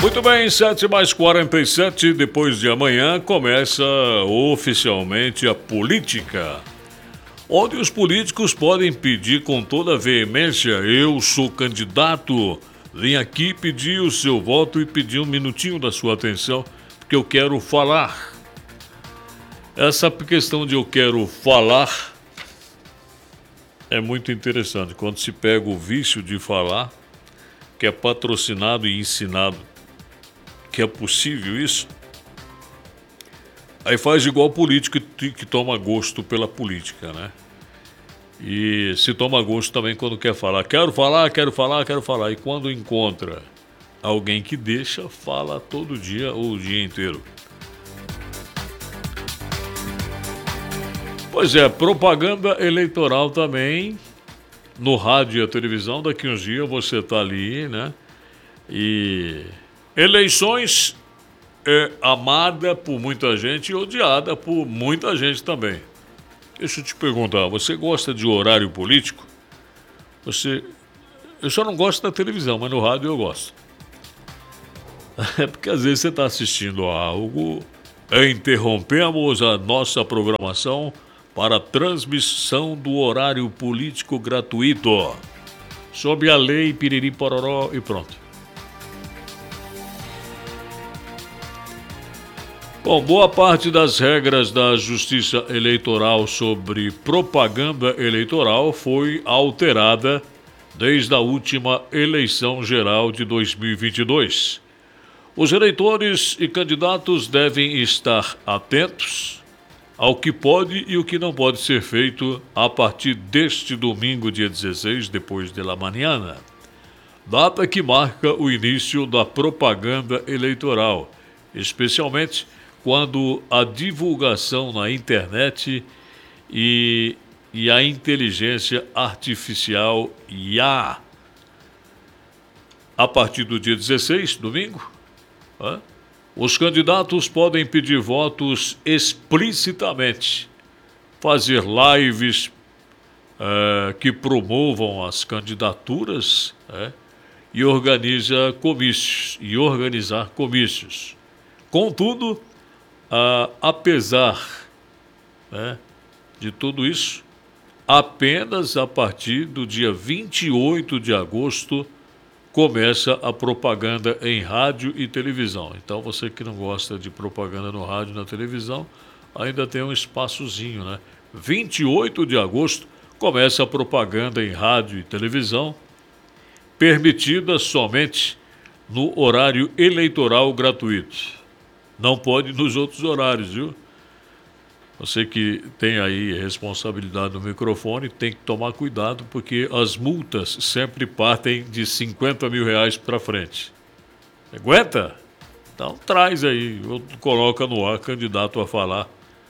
Muito bem, 7h47, depois de amanhã, começa oficialmente a política, onde os políticos podem pedir com toda a veemência: eu sou candidato, vem aqui pedir o seu voto e pedir um minutinho da sua atenção, porque eu quero falar. Essa questão de eu quero falar é muito interessante, quando se pega o vício de falar, que é patrocinado e ensinado, que é possível isso, aí faz igual político que toma gosto pela política, né? E se toma gosto também quando quer falar. Quero falar, quero falar, quero falar. E quando encontra alguém que deixa, fala todo dia ou o dia inteiro. Pois é, propaganda eleitoral também no rádio e a televisão. Daqui uns dias você tá ali, né? E eleições é amada por muita gente e odiada por muita gente também. Deixa eu te perguntar, você gosta de horário político? Eu só não gosto da televisão, mas no rádio eu gosto. É porque às vezes você está assistindo a algo e interrompemos a nossa programação para a transmissão do horário político gratuito, sob a lei Piriri Pororó e pronto. Bom, boa parte das regras da Justiça Eleitoral sobre propaganda eleitoral foi alterada desde a última eleição geral de 2022. Os eleitores e candidatos devem estar atentos ao que pode e o que não pode ser feito a partir deste domingo, dia 16, depois de la manhã, data que marca o início da propaganda eleitoral, especialmente quando a divulgação na internet e a inteligência artificial IA, a partir do dia 16, domingo, os candidatos podem pedir votos explicitamente, fazer lives que promovam as candidaturas e organizar comícios. Contudo, apesar de tudo isso, apenas a partir do dia 28 de agosto começa a propaganda em rádio e televisão. Então, você que não gosta de propaganda no rádio e na televisão, ainda tem um espaçozinho, né? 28 de agosto começa a propaganda em rádio e televisão, permitida somente no horário eleitoral gratuito. Não pode nos outros horários, viu? Você que tem aí responsabilidade no microfone tem que tomar cuidado, porque as multas sempre partem de R$50 mil para frente. Aguenta? Então traz aí, coloca no ar, candidato a falar.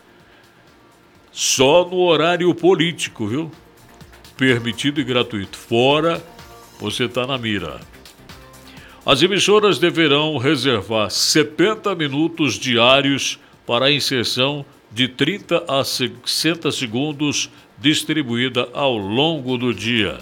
Só no horário político, viu? Permitido e gratuito. Fora, você está na mira. As emissoras deverão reservar 70 minutos diários para a inserção de 30 a 60 segundos distribuída ao longo do dia.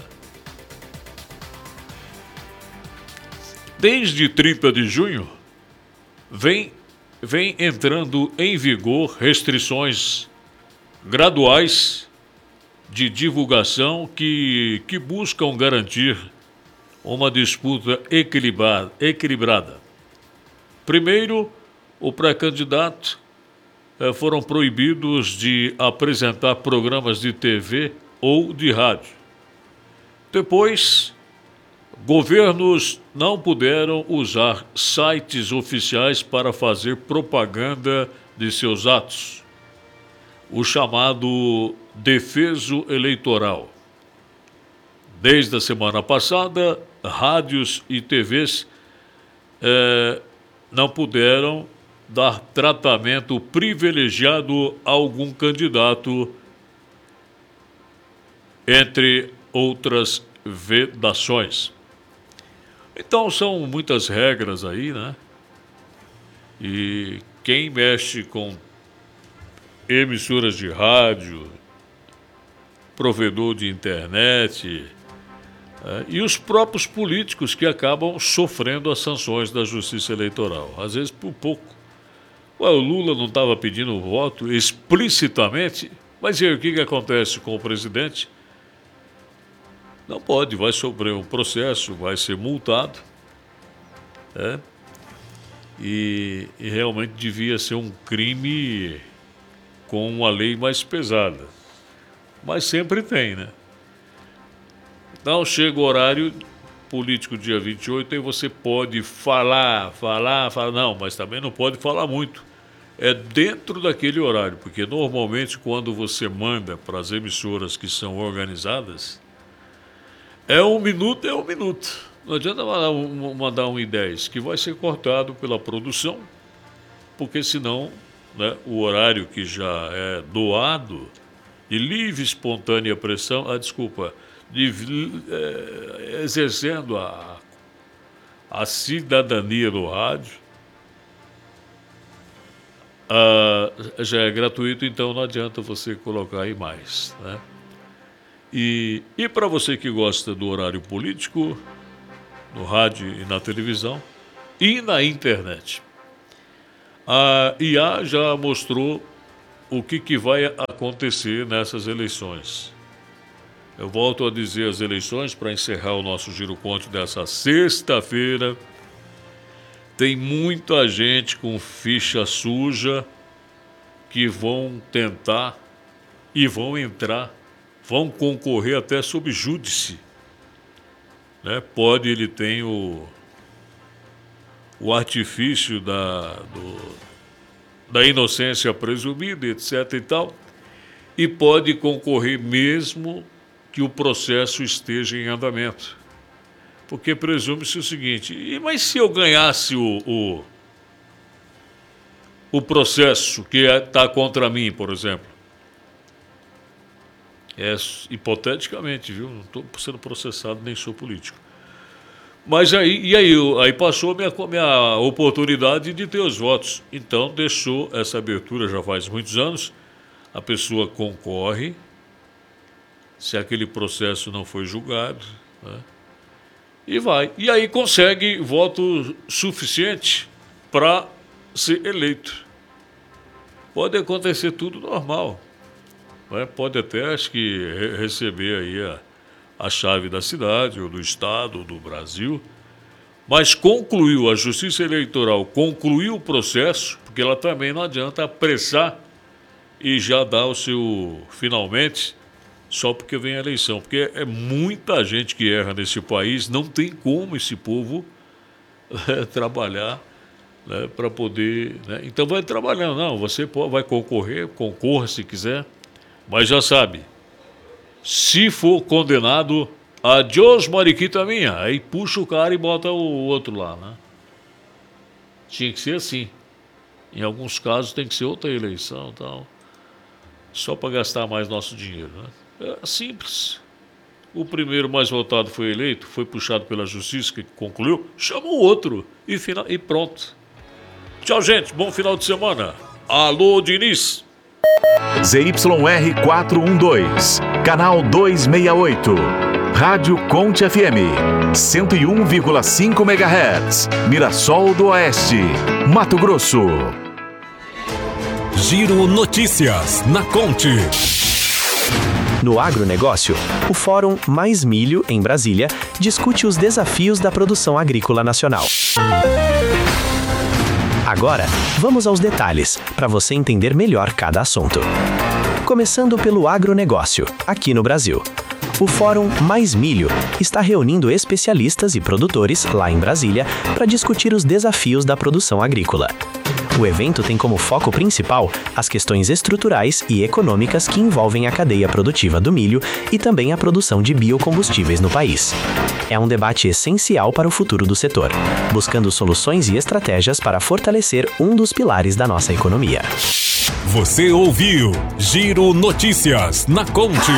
Desde 30 de junho, vem entrando em vigor restrições graduais de divulgação que buscam garantir uma disputa equilibrada. Primeiro, o pré-candidato foram proibidos de apresentar programas de TV ou de rádio. Depois, governos não puderam usar sites oficiais para fazer propaganda de seus atos. O chamado defeso eleitoral. Desde a semana passada, rádios e TVs não puderam dar tratamento privilegiado a algum candidato, entre outras vedações. Então são muitas regras aí, né? E quem mexe com emissoras de rádio, provedor de internet, E os próprios políticos que acabam sofrendo as sanções da Justiça Eleitoral, às vezes por pouco. O Lula não estava pedindo voto explicitamente, mas e aí, o que acontece com o presidente? Não pode, vai sofrer um processo, vai ser multado. E realmente devia ser um crime com uma lei mais pesada. Mas sempre tem, né? Então chega o horário político dia 28 e você pode falar, não, mas também não pode falar muito. É dentro daquele horário, porque normalmente quando você manda para as emissoras que são organizadas, é um minuto. Não adianta mandar 1:10, que vai ser cortado pela produção, porque senão, né, o horário que já é doado, de livre, espontânea pressão, exercendo a cidadania no rádio, já é gratuito, então não adianta você colocar aí mais, né? E para você que gosta do horário político, no rádio e na televisão e na internet, a IA já mostrou o que vai acontecer nessas eleições. Eu volto a dizer as eleições para encerrar o nosso Giro Conte dessa sexta-feira. Tem muita gente com ficha suja que vão tentar e vão entrar, vão concorrer até sob júdice. Né? Ele tem o artifício da inocência presumida, etc. e tal, e pode concorrer mesmo que o processo esteja em andamento. Porque presume-se o seguinte, mas se eu ganhasse o processo que está contra mim, por exemplo? Hipoteticamente, viu? Não estou sendo processado, nem sou político. Mas aí passou minha oportunidade de ter os votos. Então deixou essa abertura já faz muitos anos. A pessoa concorre, se aquele processo não foi julgado, né? E vai. E aí consegue voto suficiente para ser eleito. Pode acontecer tudo normal. Né? Pode até, acho que, receber aí a chave da cidade, ou do estado, ou do Brasil. Mas a Justiça Eleitoral concluiu o processo, porque ela também não adianta apressar e já dar o seu finalmente, só porque vem a eleição. Porque é muita gente que erra nesse país, não tem como esse povo trabalhar, né, para poder... Né? Então vai trabalhando. Não, você vai concorra se quiser, mas já sabe, se for condenado, adiós mariquita minha, aí puxa o cara e bota o outro lá, né? Tinha que ser assim. Em alguns casos tem que ser outra eleição, tal, só para gastar mais nosso dinheiro, né? É simples. O primeiro mais votado foi eleito, foi puxado pela justiça, que concluiu, chama o outro e pronto. Tchau, gente. Bom final de semana. Alô, Diniz. ZYR 412, canal 268. Rádio Conte FM, 101,5 MHz. Mirassol do Oeste, Mato Grosso. Giro Notícias na Conte. No agronegócio, o Fórum Mais Milho, em Brasília, discute os desafios da produção agrícola nacional. Agora, vamos aos detalhes, para você entender melhor cada assunto. Começando pelo agronegócio, aqui no Brasil. O Fórum Mais Milho está reunindo especialistas e produtores, lá em Brasília, para discutir os desafios da produção agrícola. O evento tem como foco principal as questões estruturais e econômicas que envolvem a cadeia produtiva do milho e também a produção de biocombustíveis no país. É um debate essencial para o futuro do setor, buscando soluções e estratégias para fortalecer um dos pilares da nossa economia. Você ouviu Giro Notícias na Conte.